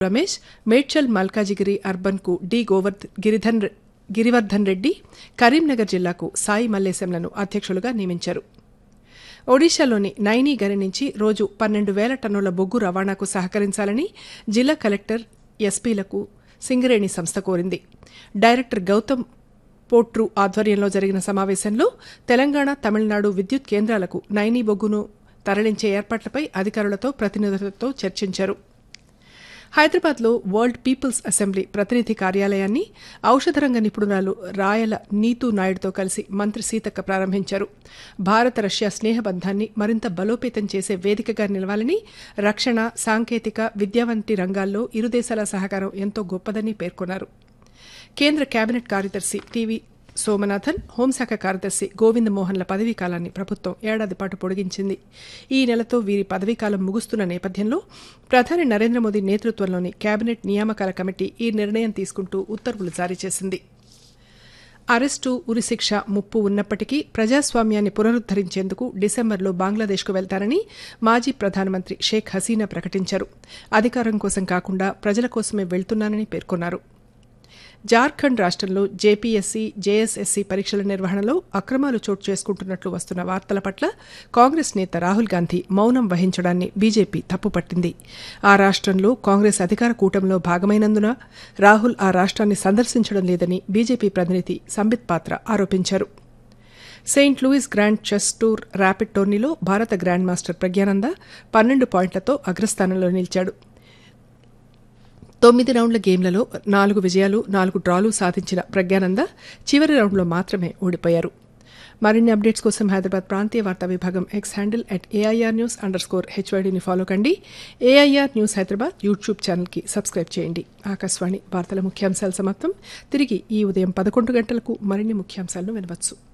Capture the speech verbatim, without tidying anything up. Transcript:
Ramesh, Medchal Malkajgiri అర్బన్కు D గోవర్ధ్ గిరిధన్ Girivardhan Reddy, Karimnagar జిల్లాకు సాయి మల్లేశంలను అధ్యక్షులుగా నియమించారు. ఒడిశాలోని నైనీగరి నుంచి రోజు పన్నెండు వేల టన్నుల బొగ్గు రవాణాకు సహకరించాలని జిల్లా కలెక్టర్ ఎస్పీలకు సింగరేణి సంస్థ కోరింది. డైరెక్టర్ గౌతమ్ పోట్రు ఆధ్వర్యంలో జరిగిన సమావేశంలో తెలంగాణ, తమిళనాడు విద్యుత్ కేంద్రాలకు నైనీ బొగ్గును తరలించే ఏర్పాట్లపై అధికారులతో ప్రతినిధులతో చర్చించారు. హైదరాబాద్లో వరల్డ్ పీపుల్స్ అసెంబ్లీ ప్రతినిధి కార్యాలయాన్ని ఔషధ రంగ నిపుణురాలు రాయల నీతూ నాయుడుతో కలిసి మంత్రి సీతక్క ప్రారంభించారు. భారత రష్యా స్నేహబంధాన్ని మరింత బలోపేతం చేసే వేదికగా నిలవాలని, రక్షణ, సాంకేతిక, విద్య వంటి రంగాల్లో ఇరు దేశాల సహకారం ఎంతో గొప్పదని పేర్కొన్నారు. కేంద్ర కేబినెట్ కార్యదర్శి టీవీ సోమనాథన్, హోంశాఖ కార్యదర్శి గోవింద్ మోహన్ల పదవీకాలాన్ని ప్రభుత్వం ఏడాది పాటు పొడిగించింది. ఈ నెలతో వీరి పదవీకాలం ముగుస్తున్న నేపథ్యంలో ప్రధాని నరేంద్ర మోదీ నేతృత్వంలోని కేబినెట్ నియామకాల కమిటీ ఈ నిర్ణయం తీసుకుంటూ ఉత్తర్వులు జారీ చేసింది. అరెస్టు, ఉరిశిక్ష ముప్పు ఉన్నప్పటికీ ప్రజాస్వామ్యాన్ని పునరుద్దరించేందుకు డిసెంబర్లో బంగ్లాదేశ్కు వెళ్తారని మాజీ ప్రధానమంత్రి షేక్ హసీనా ప్రకటించారు. అధికారం కోసం కాకుండా ప్రజల కోసమే వెళ్తున్నానని పేర్కొన్నారు. జార్ఖండ్ రాష్ట్రంలో జేపీఎస్సీ, జేఎస్ఎస్సీ పరీక్షల నిర్వహణలో అక్రమాలు చోటు చేసుకుంటున్నట్లు వస్తున్న వార్తల పట్ల కాంగ్రెస్ నేత రాహుల్ గాంధీ మౌనం వహించడాన్ని బీజేపీ తప్పుపట్టింది. ఆ రాష్ట్రంలో కాంగ్రెస్ అధికార కూటమిలో భాగమైనందున రాహుల్ ఆ రాష్ట్రాన్ని సందర్శించడం లేదని బీజేపీ ప్రతినిధి సంబిత్ పాత్ర ఆరోపించారు. Saint Louis grand chess tour rapid టోర్నీలో భారత గ్రాండ్ మాస్టర్ ప్రజ్ఞానంద పన్నెండు పాయింట్లతో అగ్రస్థానంలో నిలిచాడు. తొమ్మిది రౌండ్ల గేమ్లలో నాలుగు విజయాలు, నాలుగు డ్రాలు సాధించిన ప్రజ్ఞానంద చివరి రౌండ్లో మాత్రమే ఓడిపోయారు. మరిన్ని అప్డేట్స్ కోసం హైదరాబాద్ ప్రాంతీయ వార్తా విభాగం X handle at AIR news under score హెచ్వైడీని follow కండి. ఏఐఆర్ న్యూస్ హైదరాబాద్ యూట్యూబ్ ఛానల్కి సబ్స్క్రైబ్ చేయండి. ఆకాశవాణి వార్తల ముఖ్యాంశాలు సమాప్తం. తిరిగి ఈ ఉదయం పదకొండు గంటలకు మరిన్ని ముఖ్యాంశాలను వినవచ్చు.